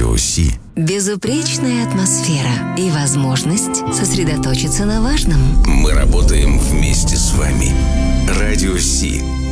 Радио Си. Безупречная атмосфера и возможность сосредоточиться на важном. Мы работаем в